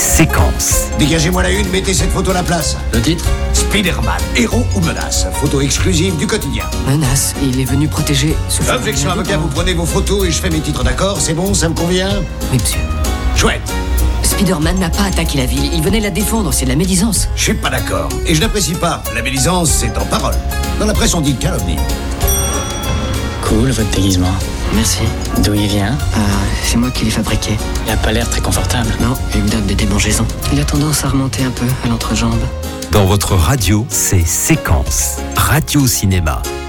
Séquences. Dégagez-moi la une, mettez cette photo à la place. Le titre ? Spider-Man, héros ou menace. Photo exclusive du quotidien. Menace, il est venu protéger ce... Objection, avocat, vous prenez vos photos et je fais mes titres, d'accord? C'est bon, ça me convient? Oui, monsieur. Chouette. Spider-Man n'a pas attaqué la ville, il venait la défendre, c'est de la médisance. Je suis pas d'accord. Et je n'apprécie pas. La médisance, c'est en parole. Dans la presse, on dit calomnie. Cool, votre déguisement. Merci. D'où il vient ? C'est moi qui l'ai fabriqué. Il a pas l'air très confortable. Non, il me donne des démangeaisons. Il a tendance à remonter un peu à l'entrejambe. Dans votre radio, c'est Séquences. Radio Cinéma.